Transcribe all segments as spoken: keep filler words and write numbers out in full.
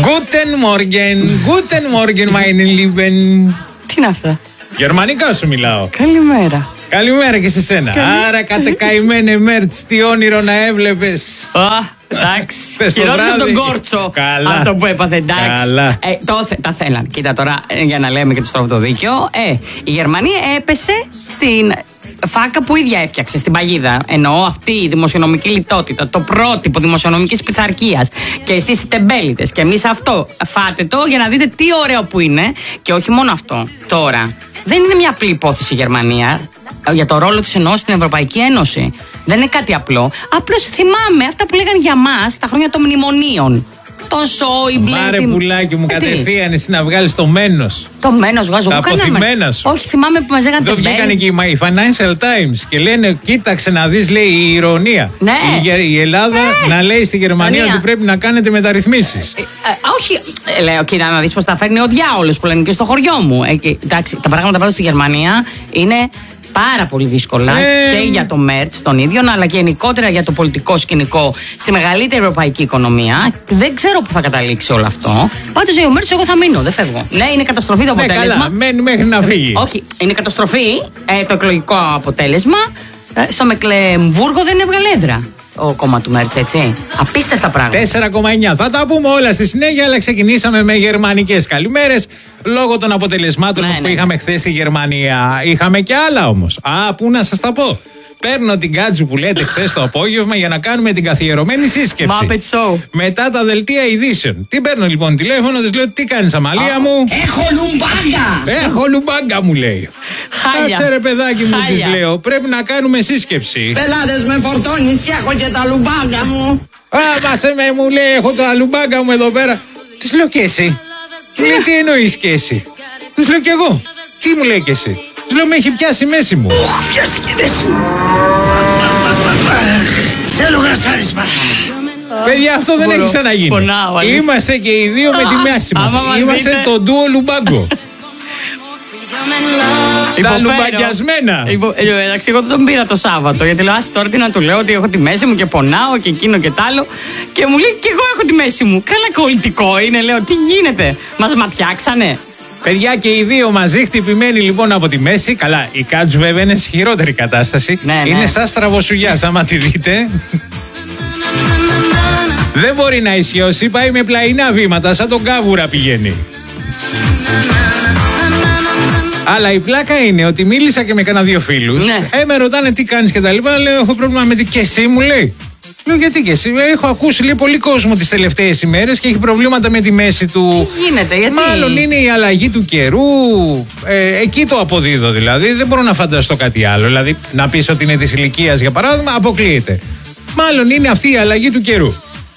Guten Morgen, Guten Morgen, meine Lieben. Τι είναι αυτά? Γερμανικά σου μιλάω. Καλημέρα. Καλημέρα και σε σένα. Καλή... Άρα κατεκαημένε Μέρτς, τι όνειρο να έβλεπες. Α, εντάξει. Χειρότερο τον Κόρτσο. Καλά. Αυτό που έπαθε, εντάξει. Καλά. Ε, το, τα θέλαν. Κοίτα τώρα, ε, για να λέμε και το στροφό δίκιο. Ε, η Γερμανία έπεσε στην φάκα που ίδια έφτιαξε, στην παγίδα. Εννοώ αυτή η δημοσιονομική λιτότητα, το πρότυπο δημοσιονομικής πειθαρχίας. Και εσείς οι τεμπέλητες. Και εμείς αυτό. Φάτε το για να δείτε τι ωραίο που είναι. Και όχι μόνο αυτό. Τώρα, δεν είναι μια απλή υπόθεση η Γερμανία για το ρόλο της εννοώ στην Ευρωπαϊκή Ένωση. Δεν είναι κάτι απλό. Απλώς θυμάμαι αυτά που λέγανε για μας τα χρόνια των μνημονίων. Τον Σόιμπλε. Μάρε πουλάκι μου, κατευθείαν εσύ να βγάλεις το μένος. Το μένος βγάζω. Τα αποθυμένα σου. Όχι, θυμάμαι που μας λέγανε. Εδώ βγήκανε και οι Financial Times και λένε, κοίταξε να δεις, λέει, η ηρωνία. Ναι. Η, η Ελλάδα ναι. να λέει στη Γερμανία Ηρωνία. ότι πρέπει να κάνετε μεταρρυθμίσεις. Ε, ε, όχι, ε, λέω, κοίτα, να δεις πως τα φέρνει ο διάολος που λένε και στο χωριό μου. Ε, και, εντάξει, τα πράγματα πάντως στη Γερμανία είναι πάρα πολύ δύσκολα ε... και για το Μέρτς τον ίδιο, αλλά και γενικότερα για το πολιτικό σκηνικό στη μεγαλύτερη ευρωπαϊκή οικονομία. Δεν ξέρω πού θα καταλήξει όλο αυτό. Πάντως για το Μέρτς εγώ θα μείνω, δεν φεύγω. Ναι, είναι καταστροφή το αποτέλεσμα. Ναι, καλά, μένει μέχρι να φύγει. Όχι, είναι καταστροφή ε, το εκλογικό αποτέλεσμα. Ε, στο Μεκλεμβούργο δεν έβγαλε έδρα ο κόμμα του Μέρτς, έτσι. Απίστευτα πράγματα. τέσσερα κόμμα εννιά. Θα τα πούμε όλα στη συνέχεια, αλλά ξεκινήσαμε με γερμανικές καλημέρες. Λόγω των αποτελεσμάτων ναι, που ναι. είχαμε χθες στη Γερμανία. Είχαμε και άλλα όμως. Α, πού να σας τα πω. Παίρνω την Κάτζου που λέτε χθες το απόγευμα για να κάνουμε την καθιερωμένη σύσκεψη. Muppet Show. Μετά τα δελτία ειδήσεων. Τι παίρνω λοιπόν τηλέφωνο, της λέω τι κάνεις Αμαλία oh. μου. Έχω λουμπάγκα. Έχω λουμπάγκα μου λέει. Χάλια. Κάτσε ρε παιδάκι μου της λέω. Πρέπει να κάνουμε σύσκεψη. Πελάτες με φορτώνεις και έχω και τα λουμπάγκα μου. Α, βάσε με μου λέει έχω τα λουμπάγκα μου εδώ πέρα. Της λέω και εσύ. Λέει τι εννοείς και εσύ. Της λέω και εγώ. Τι μου λέει και εσύ. Της λέω με έχει πιάσει η μέση μου. Οχ, πιάστηκε η μέση μου. Θέλω γρασάρισμα. Παιδιά, αυτό δεν έχει ξαναγίνει. Πονάω, είμαστε και οι δύο με τη μέση μας. Είμαστε το ντουο λουμπάγκο. Τα λουμπαγκιασμένα. Εντάξει, εγώ δεν τον πήρα το Σάββατο. Γιατί λέω, άσε τώρα τι να του λέω, ότι έχω τη μέση μου και πονάω και εκείνο και τ' άλλο. Και μου λέει, και εγώ έχω τη μέση μου. Καλά κολλητικό είναι, λέω, τι γίνεται. Μας ματιάξανε. Παιδιά και οι δύο μαζί χτυπημένοι λοιπόν από τη μέση. Καλά, η Κάτζου βέβαια είναι σε χειρότερη κατάσταση. Ναι, ναι. Είναι σαν στραβοσουγιάς, άμα τη δείτε. Δεν μπορεί να ισιώσει, πάει με πλαϊνά βήματα, σαν τον Κάβουρα πηγαίνει. Αλλά η πλάκα είναι ότι μίλησα και με κανένα δύο φίλους. Ναι. Ε, με ρωτάνε τι κάνεις και τα λοιπά. Λέω, έχω πρόβλημα με τη και εσύ μου λέει. Λέω, γιατί και εσύ. Έχω ακούσει λέει, πολύ κόσμο τις τελευταίες ημέρες και έχει προβλήματα με τη μέση του. Τι γίνεται, γιατί. Μάλλον είναι η αλλαγή του καιρού. Ε, εκεί το αποδίδω δηλαδή. Δεν μπορώ να φανταστώ κάτι άλλο. Δηλαδή, να πεις ότι είναι της ηλικίας για παράδειγμα, αποκλείεται. Μάλλον είναι αυτή η αλλαγή του καιρού.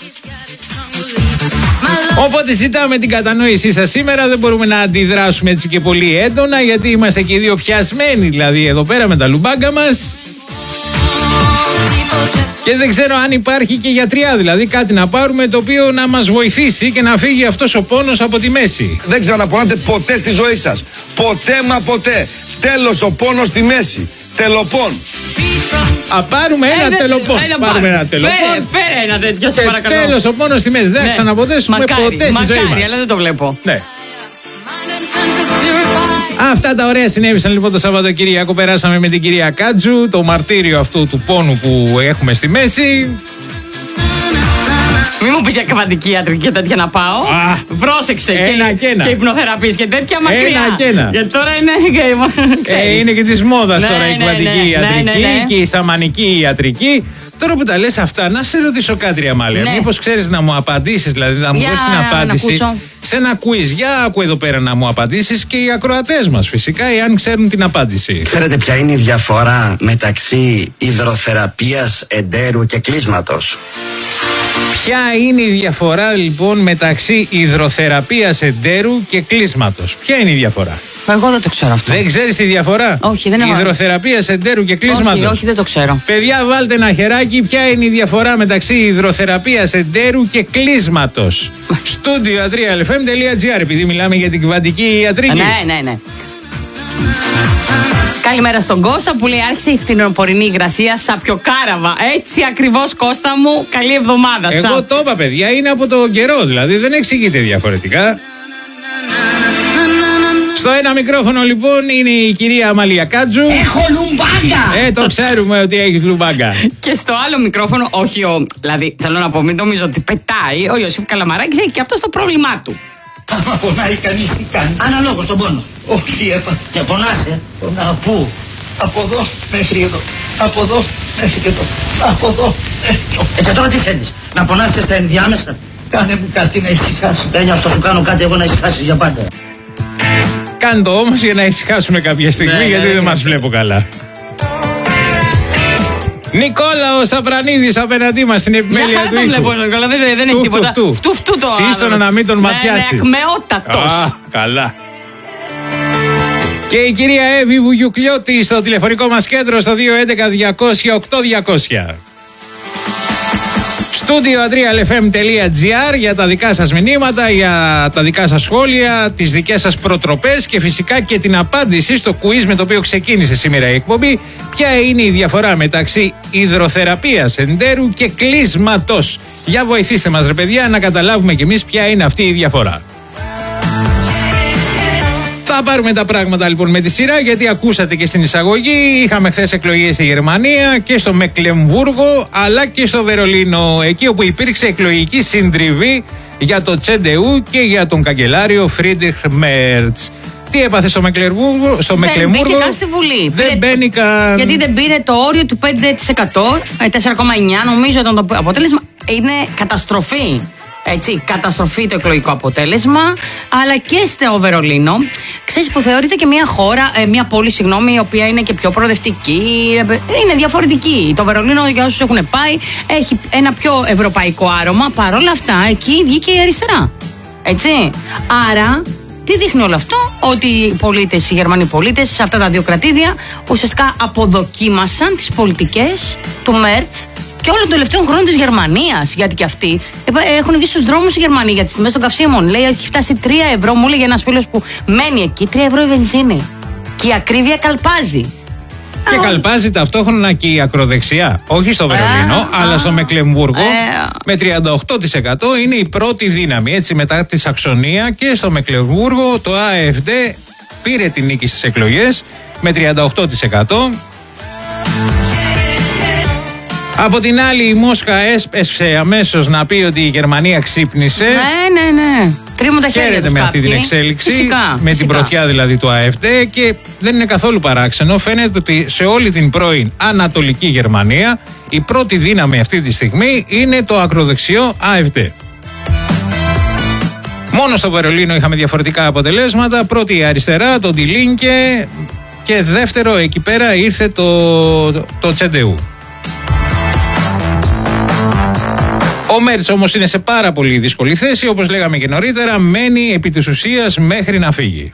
Οπότε ζητάμε την κατανόησή σας σήμερα. Δεν μπορούμε να αντιδράσουμε έτσι και πολύ έντονα, γιατί είμαστε και οι δύο πιασμένοι δηλαδή εδώ πέρα με τα λουμπάγκα μας. Και δεν ξέρω αν υπάρχει και γιατριά, δηλαδή κάτι να πάρουμε το οποίο να μας βοηθήσει και να φύγει αυτός ο πόνος από τη μέση. Δεν ξαναπονάτε ποτέ στη ζωή σας. Ποτέ μα ποτέ. Τέλος ο πόνος στη μέση. Τελοπών. Α, πάρουμε ένα ε, τελοπών. Πάρουμε ένα τελοπών. Φέρε, φέρε ένα τέτοιο, σε παρακαλώ. Τέλος ο πόνος στη μέση. Δεν θα ναι. ξαναποτέσουμε μακάρι, ποτέ στη ζωή μας. Μακάρι, αλλά δεν το βλέπω. Ναι. Αυτά τα ωραία συνέβησαν λοιπόν το Σαββατοκύριακο. Περάσαμε με την κυρία Κάτζου το μαρτύριο αυτού του πόνου που έχουμε στη μέση. Μην μου πεις για καβαντική ιατρική και τέτοια να πάω. Α, πρόσεξε. Ένα και, και ένα. Και υπνοθεραπείες και τέτοια μακριά. Ένα και ένα. Γιατί τώρα είναι. Ε, είναι και της μόδας ναι, τώρα η ναι, κβαντική ναι, ιατρική ναι, ναι, ναι. και η σαμανική ιατρική. Τώρα που τα λες αυτά, να σε ρωτήσω κάτι, Αμάλια. Ναι. Μήπως ξέρεις να μου απαντήσεις, δηλαδή να μου δώσεις την απάντηση σε ένα quiz. Για άκου εδώ πέρα να μου απαντήσεις και οι ακροατές μας φυσικά, εάν ξέρουν την απάντηση. Ξέρετε ποια είναι η διαφορά μεταξύ υδροθεραπείας, εντέρου και κλείσματος? Ποια είναι η διαφορά λοιπόν μεταξύ υδροθεραπείας, εντέρου και κλείσματος? Ποια είναι η διαφορά? Εγώ δεν το ξέρω αυτό. Δεν ξέρεις τη διαφορά? Όχι, δεν έχω. Υδροθεραπείας, εντέρου και κλείσματος. Όχι, όχι, δεν το ξέρω. Παιδιά, βάλτε ένα χεράκι. Ποια είναι η διαφορά μεταξύ υδροθεραπείας, εντέρου και κλείσματος? Στούντιο ατρία ελ εφ εμ τελεία τζι άρ, επειδή μιλάμε για την κβαντική ιατρική. Ναι, ναι, ναι. Καλημέρα στον Κώστα που λέει: άρχισε η φθινοπορεινή υγρασία σαπιοκάραβα. Έτσι ακριβώς, Κώστα μου. Καλή εβδομάδα σας. Εγώ το είπα, παιδιά, είναι από τον καιρό, δηλαδή δεν εξηγείται διαφορετικά. Στο ένα μικρόφωνο λοιπόν είναι η κυρία Αμαλία Κάτζου. Έχω λουμπάγκα! Ε, το ξέρουμε ότι έχεις λουμπάγκα. Και στο άλλο μικρόφωνο, όχι ο. Δηλαδή, θέλω να πω, μην νομίζω ότι πετάει. Ο Ιωσήφ Καλαμαράκης έχει και αυτό το πρόβλημά του. Άμα πονάει κανείς τι κάνει. Αναλόγως τον πόνο. Όχι, έπα. Και πονάσαι. Πονά πού. Από εδώ μέχρι εδώ. Από εδώ μέχρι εδώ. Από εδώ μέχρι εδώ. Ε, και τώρα τι θέλεις. Να πονάς και στα ενδιάμεσα. Κάνε μου κάτι να ησυχάσει. Δεν αυτό σου κάνω κάτι εγώ να ησυχάσει για πάντα. Κάνε το όμως για να ησυχάσουμε κάποια στιγμή, ναι, γιατί ναι, δεν ναι. μας βλέπω καλά. Νικόλαος Σαπρανίδης απέναντί μας στην επιμέλεια του ήχου. Βλέπω, Νικόλα, δεν, δεν έχει τίποτα. Φτου, φτου, φτου, το Τίστονα να μην τον ματιάσεις. Ναι, ναι, ακμεότατος. Α, καλά. Και η κυρία Εύη Βουγιουκλιώτη στο τηλεφωνικό μας κέντρο στο δύο έντεκα διακόσια οκτώ διακόσια. στούντιο ατρία ελ εφ εμ τελεία τζι άρ για τα δικά σας μηνύματα, για τα δικά σας σχόλια, τις δικές σας προτροπές και φυσικά και την απάντηση στο quiz με το οποίο ξεκίνησε σήμερα η εκπομπή. Ποια είναι η διαφορά μεταξύ υδροθεραπείας εντέρου και κλείσματος? Για βοηθήστε μας ρε παιδιά να καταλάβουμε κι εμείς ποια είναι αυτή η διαφορά. Θα πάρουμε τα πράγματα λοιπόν με τη σειρά, γιατί ακούσατε και στην εισαγωγή. Είχαμε χθες εκλογές στη Γερμανία και στο Μεκλεμβούργο αλλά και στο Βερολίνο, εκεί όπου υπήρξε εκλογική συντριβή για το Τσεντεού και για τον καγκελάριο Φρίντριχ Μέρτς. Τι έπαθε στο Μεκλεμβούργο? Στο δεν Μεκλεμβούργο μπήκε καν στη Βουλή. Δεν Πήρε, μπαίνει καν. Γιατί δεν πήρε το όριο του πέντε τοις εκατό, τέσσερα κόμμα εννιά τοις εκατό νομίζω ήταν το αποτέλεσμα. Είναι καταστροφή. Έτσι, καταστροφή το εκλογικό αποτέλεσμα, αλλά και στο Βερολίνο. Ξέρεις, που θεωρείται και μια χώρα, ε, μια πόλη, συγγνώμη, η οποία είναι και πιο προοδευτική, είναι διαφορετική. Το Βερολίνο, για όσους έχουν πάει, έχει ένα πιο ευρωπαϊκό άρωμα. Παρ' όλα αυτά, εκεί βγήκε η αριστερά. Έτσι. Άρα, τι δείχνει όλο αυτό? Ότι οι πολίτες, οι Γερμανοί πολίτες, σε αυτά τα δύο κρατήδια, ουσιαστικά αποδοκίμασαν τις πολιτικές του Μέρτς και όλων των τελευταίων χρόνων της Γερμανίας. Γιατί και αυτοί έχουν βγει στους δρόμους οι Γερμανοί για τις τιμές των καυσίμων. Λέει ότι έχει φτάσει τρία ευρώ, μου έλεγε ένας φίλος που μένει εκεί, τρία ευρώ η βενζίνη. Και η ακρίβεια καλπάζει. Και καλπάζει ταυτόχρονα και η ακροδεξιά. Όχι στο Βερολίνο, α, αλλά στο Μεκλεμβούργο. ε, με τριάντα οκτώ τοις εκατό είναι η πρώτη δύναμη. Έτσι, μετά τη Σαξονία και στο Μεκλεμβούργο το Α Εφ Ντι πήρε την νίκη στις εκλογές με τριάντα οκτώ τοις εκατό. Από την άλλη, η Μόσχα έσπευσε αμέσως να πει ότι η Γερμανία ξύπνησε. Ναι, ναι, ναι. Τρίβουν τα χέρια Χαίρεται τους με αυτή κάποιοι. την εξέλιξη, Φυσικά, με φυσικά. την πρωτιά δηλαδή του Α Εφ Ντι, και δεν είναι καθόλου παράξενο. Φαίνεται ότι σε όλη την πρώην Ανατολική Γερμανία η πρώτη δύναμη αυτή τη στιγμή είναι το ακροδεξιό Α Εφ Ντι. Μόνο στο Βερολίνο είχαμε διαφορετικά αποτελέσματα. Πρώτη η αριστερά, το Die Linke, και δεύτερο εκεί πέρα ήρθε το, το, το Τσεντεού. Ο Μέρτς όμως είναι σε πάρα πολύ δύσκολη θέση, όπως λέγαμε και νωρίτερα, μένει επί της ουσίας μέχρι να φύγει.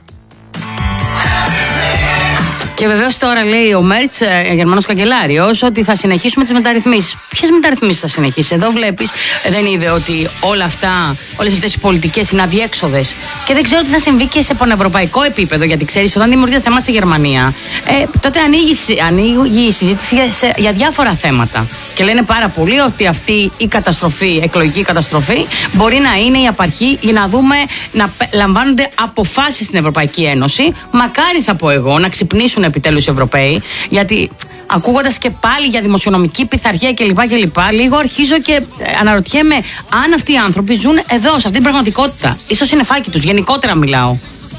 Και βεβαίως τώρα λέει ο Μέρτς, Γερμανός καγκελάριος, ότι θα συνεχίσουμε τις μεταρρυθμίσεις. Ποιες μεταρρυθμίσεις θα συνεχίσει? Εδώ βλέπεις, δεν είδε ότι όλα αυτά, όλες αυτές οι πολιτικές είναι αδιέξοδες. Και δεν ξέρω τι θα συμβεί και σε πανευρωπαϊκό επίπεδο, γιατί ξέρεις, όταν δημιουργείται θέμα στη Γερμανία, ε, τότε ανοίγει, ανοίγει η συζήτηση για, σε, για διάφορα θέματα. Και λένε πάρα πολύ ότι αυτή η καταστροφή, εκλογική καταστροφή, μπορεί να είναι η απαρχή για να δούμε να λαμβάνονται αποφάσεις στην Ευρωπαϊκή Ένωση. Μακάρι, θα πω εγώ, να ξυπνήσουν επιτέλους οι Ευρωπαίοι, γιατί ακούγοντας και πάλι για δημοσιονομική πειθαρχία κλπ. κλπ. Λίγο αρχίζω και αναρωτιέμαι αν αυτοί οι άνθρωποι ζουν εδώ, σε αυτήν την πραγματικότητα. Ίσως είναι φάκοι τους, γενικότερα μιλάω.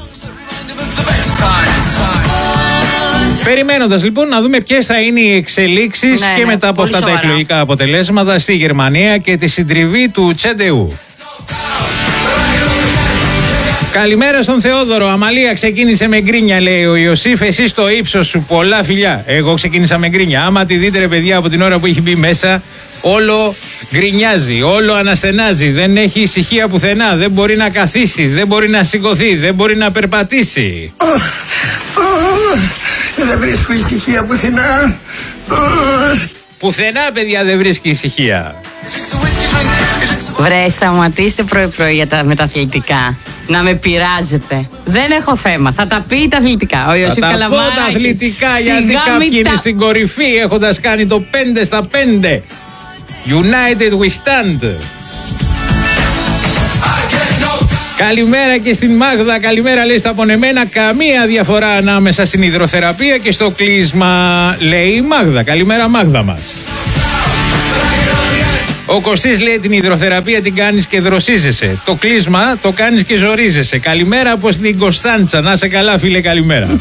Περιμένοντας λοιπόν να δούμε ποιες θα είναι οι εξελίξεις, ναι, και ναι, μετά από πολύ αυτά σοβαρά. τα εκλογικά αποτελέσματα στη Γερμανία και τη συντριβή του Τσεντεού. Καλημέρα στον Θεόδωρο. Αμαλία ξεκίνησε με γκρίνια, λέει ο Ιωσήφ. Εσύ στο ύψος σου, πολλά φιλιά. Εγώ ξεκίνησα με γκρίνια. Άμα τη δείτε, ρε παιδιά, από την ώρα που έχει μπει μέσα, όλο γκρινιάζει, όλο αναστενάζει. Δεν έχει ησυχία πουθενά. Δεν μπορεί να καθίσει, δεν μπορεί να σηκωθεί, δεν μπορεί να περπατήσει. Δεν βρίσκω ησυχία πουθενά. Πουθενά, παιδιά, δεν βρίσκει ησυχία. Βρε, σταματήστε πρωί-πρωί για τα μεταθλητικά. Να με πειράζετε. Δεν έχω θέμα. Θα τα πει τα αθλητικά. Ο Ιωσήφ Καλαμάρας. Θα τα πω τα αθλητικά, γιατί κάποιοι είναι στην κορυφή έχοντας κάνει το πέντε στα πέντε. United we stand. Καλημέρα και στην Μάγδα. Καλημέρα, λέει, στα πονεμένα. Καμία διαφορά ανάμεσα στην υδροθεραπεία και στο κλείσμα, λέει η Μάγδα. Καλημέρα, Μάγδα μας. Ο Κωστής λέει: την υδροθεραπεία την κάνεις και δροσίζεσαι. Το κλείσμα το κάνεις και ζορίζεσαι. Καλημέρα από την Κωνσταντσα. Να σε καλά, φίλε, καλημέρα.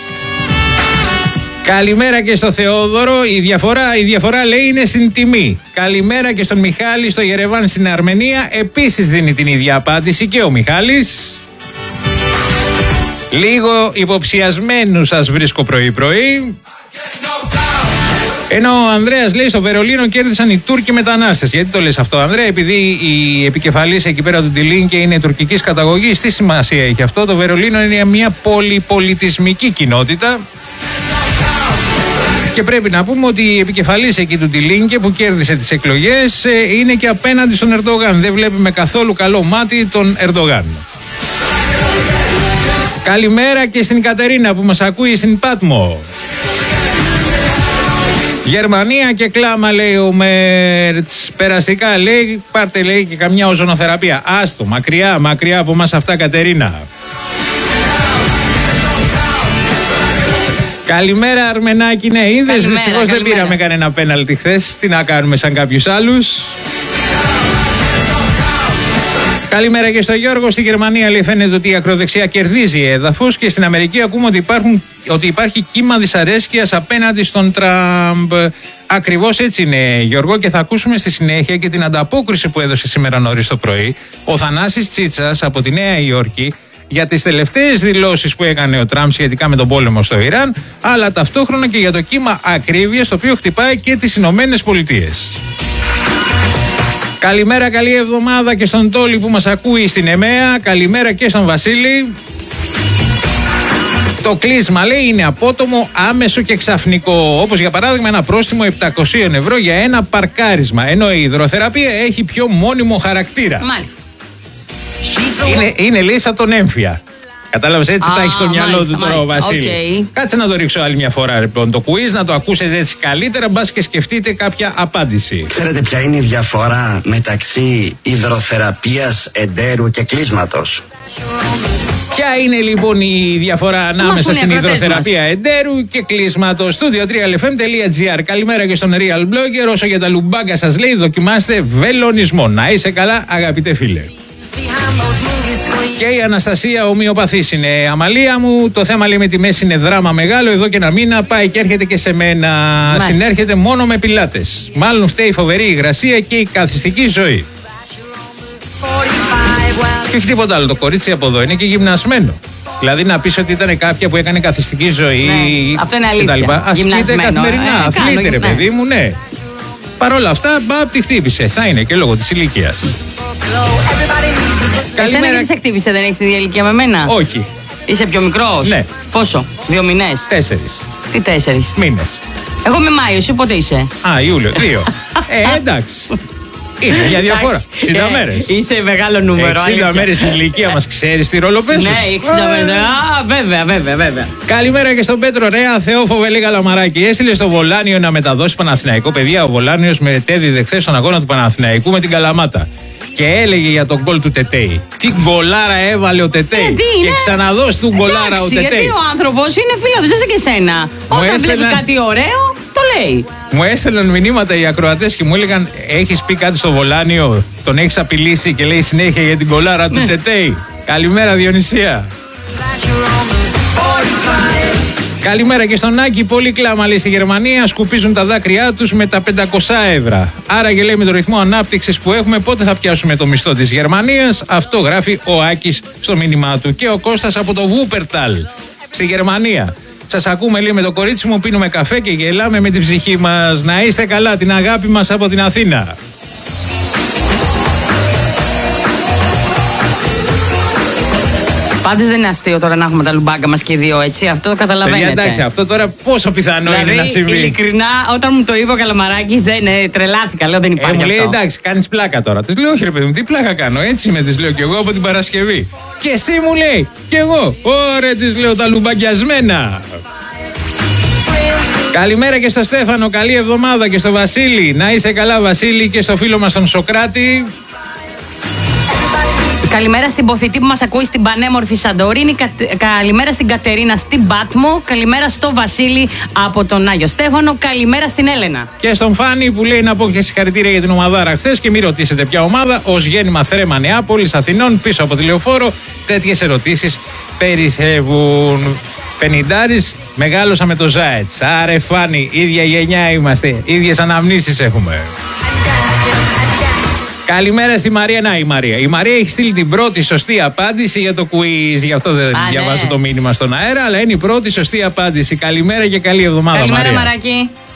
Καλημέρα και στο Θεόδωρο. Η διαφορά, η διαφορά, λέει, είναι στην τιμή. Καλημέρα και στον Μιχάλη στο Γερεβάν στην Αρμενία. Επίσης δίνει την ίδια απάντηση και ο Μιχάλης. Λίγο υποψιασμένους σας βρίσκω πρωί-πρωί. Ενώ ο Ανδρέας λέει: στο Βερολίνο κέρδισαν οι Τούρκοι μετανάστες. Γιατί το λες αυτό, Ανδρέα? Επειδή η επικεφαλής εκεί πέρα του Τιλίνκε είναι τουρκικής καταγωγής. Τι σημασία έχει αυτό? Το Βερολίνο είναι μια πολυπολιτισμική κοινότητα. Και πρέπει να πούμε ότι η επικεφαλής εκεί του Τιλίνκε που κέρδισε τις εκλογές είναι και απέναντι στον Ερντογάν. Δεν βλέπει με καθόλου καλό μάτι τον Ερντογάν. Καλημέρα και στην Κατερίνα που μας ακούει στην Πάτμο. Γερμανία και κλάμα, λέει ο Μέρτς. Περαστικά, λέει, πάρτε, λέει, και καμιά οζονοθεραπεία. Άστο, μακριά, μακριά από μας αυτά, Κατερίνα. Καλημέρα, Αρμενάκη. Ναι, είδες, δυστυχώς δεν πήραμε κανένα πέναλτι χθες. Τι να κάνουμε σαν κάποιους άλλους. Καλημέρα και στο Γιώργο. Στη Γερμανία, λέει, φαίνεται ότι η ακροδεξιά κερδίζει έδαφος και στην Αμερική ακούμε ότι, υπάρχουν, ότι υπάρχει κύμα δυσαρέσκειας απέναντι στον Τραμπ. Ακριβώς έτσι είναι, Γιώργο, και θα ακούσουμε στη συνέχεια και την ανταπόκριση που έδωσε σήμερα νωρίς το πρωί ο Θανάσης Τσίτσας από τη Νέα Υόρκη για τις τελευταίες δηλώσεις που έκανε ο Τραμπ σχετικά με τον πόλεμο στο Ιράν, αλλά ταυτόχρονα και για το κύμα ακρίβειας το οποίο χτυπάει και τις Ηνωμένες Πολιτείες. Καλημέρα, καλή εβδομάδα και στον Τόλι που μας ακούει στην ΕΜΕΑ. Καλημέρα και στον Βασίλη. Το κλείσμα, λέει, είναι απότομο, άμεσο και ξαφνικό. Όπως για παράδειγμα ένα πρόστιμο επτακόσια ευρώ για ένα παρκάρισμα. Ενώ η υδροθεραπεία έχει πιο μόνιμο χαρακτήρα. Μάλιστα. Είναι, είναι λέει, σαν τον έμφυα. Κατάλαβες, έτσι ah, τα έχει στο μυαλό του τώρα ο Βασίλη. Okay. Κάτσε να το ρίξω άλλη μια φορά, λοιπόν, το quiz, να το ακούσετε έτσι καλύτερα, μπας και σκεφτείτε κάποια απάντηση. Ξέρετε ποια είναι η διαφορά μεταξύ υδροθεραπείας, εντέρου και κλείσματος? Ποια είναι λοιπόν η διαφορά ανάμεσα στην υδροθεραπεία μας. εντέρου και κλείσματος? Στούντιο τρία ελ εφ εμ τελεία τζι άρ. Καλημέρα και στον Real Blogger. Όσο για τα λουμπάγκα σας λέει, δοκιμάστε βελονισμό. Να είσαι καλά, αγαπητέ φίλε. Και η Αναστασία ομοιοπαθής είναι, Αμαλία μου. Το θέμα, λέει, με τη μέση είναι δράμα μεγάλο. Εδώ και ένα μήνα πάει και έρχεται και σε μένα. Μάλιστα. Συνέρχεται μόνο με πιλάτες. Μάλλον φταίει η φοβερή υγρασία και η καθιστική ζωή. Και όχι τίποτα άλλο. Το κορίτσι από εδώ είναι και γυμνασμένο. Δηλαδή να πεις ότι ήταν κάποια που έκανε καθιστική ζωή. Ναι, αυτό είναι αλήθεια. Ασκείται καθημερινά. Ε, αθλείται, ρε παιδί μου, ναι. Παρ' όλα αυτά, μπαπ, τη χτύπησε. Θα είναι και λόγω της ηλικίας. Εσένα γιατί σε χτύπησε, δεν έχεις τη ίδια ηλικία με μένα? Όχι. Είσαι πιο μικρός? Ναι. Πόσο? Δύο μήνες? Τέσσερις. Τι τέσσερις? Μήνες. Εγώ είμαι Μάιος, εσύ πότε είσαι? Α, Ιούλιο, δύο. ε, εντάξει. Είναι μια διαφορά. εξήντα μέρες. Είσαι μεγάλο νούμερο. εξήντα μέρες στην ηλικία μας, ξέρεις τι ρόλο παίζουν? Ναι, εξήντα μέρες. Α, βέβαια, βέβαια, βέβαια. Καλημέρα και στον Πέτρο. Ρέα Θεόφοβε, λέει, Καλαμαράκη. Έστειλε στο Βολάνιο να μεταδώσει Παναθηναϊκό. Παιδιά, ο Βολάνιος μετέδιδε χθες στον αγώνα του Παναθηναϊκού με την Καλαμάτα. Και έλεγε για τον γκολ του Τετέι. Τι γκολάρα έβαλε ο Τετέι. Ε, και ξαναδώσει του γκολάρα ο Τετέι. Γιατί ο άνθρωπος είναι φίλος, δεν είσαι και σένα. Όταν έστελνα... βλέπει κάτι ωραίο, το λέει. Μου έστελναν μηνύματα οι ακροατές και μου έλεγαν: έχεις πει κάτι στο Βολάνιο, τον έχεις απειλήσει και λέει συνέχεια για την γκολάρα του ναι. Τετέι. Καλημέρα, Διονυσία. Καλημέρα και στον Άκη. Πολύ κλάμα, λέει, στη Γερμανία. Σκουπίζουν τα δάκρυά τους με τα πεντακόσια ευρώ. Άρα και λέει, με το ρυθμό ανάπτυξης που έχουμε, πότε θα πιάσουμε το μισθό της Γερμανίας? Αυτό γράφει ο Άκης στο μήνυμά του. Και ο Κώστας από το Βούπερταλ στη Γερμανία. Σας ακούμε, λέει, με το κορίτσι μου, πίνουμε καφέ και γελάμε με την ψυχή μας. Να είστε καλά, την αγάπη μας από την Αθήνα. Πάντως δεν είναι αστείο τώρα να έχουμε τα λουμπάγκα μας και οι δύο, έτσι. Αυτό το καταλαβαίνετε. Παιδιά, εντάξει, αυτό τώρα πόσο πιθανό δηλαδή, είναι να συμβεί. Ειλικρινά, όταν μου το είπε ο Καλαμαράκης, δεν ε, τρελάθηκα. Λέω δεν υπάρχει. Ε, μου λέει αυτό. εντάξει, κάνεις πλάκα τώρα. Τη λέω, όχι ρε παιδί μου, τι πλάκα κάνω. Έτσι με τη λέω κι εγώ από την Παρασκευή. Και εσύ μου λέει, κι εγώ. Ωραία, τη λέω τα λουμπαγκιασμένα. Καλημέρα και στο Στέφανο, καλή εβδομάδα και στο Βασίλη. Να είσαι καλά, Βασίλη, και στο φίλο μας τον Σοκράτη. Καλημέρα στην Ποθητή που μας ακούει στην πανέμορφη Σαντορίνη. Κα... Καλημέρα στην Κατερίνα στην Πάτμο. Καλημέρα στο Βασίλη από τον Άγιο Στέφανο. Καλημέρα στην Έλενα. Και στον Φάνη που λέει να πω και συγχαρητήρια για την ομαδάρα χθες και μην ρωτήσετε ποια ομάδα. Ως γέννημα Θρέμα Νεάπολης Αθηνών πίσω από τη Λεωφόρο. Τέτοιες ερωτήσεις περισσεύουν. Πενηντάρης, μεγάλωσα με το Ζάετς. Άρε Φάνη, ίδια γενιά είμαστε. Ίδιες αναμνήσεις έχουμε. Καλημέρα στη Μαρία. Να η Μαρία. Η Μαρία έχει στείλει την πρώτη σωστή απάντηση για το quiz. Γι' αυτό δεν διαβάζω ναι. το μήνυμα στον αέρα, αλλά είναι η πρώτη σωστή απάντηση. Καλημέρα και καλή εβδομάδα, Καλημέρα, Μαρία. Μαράκη.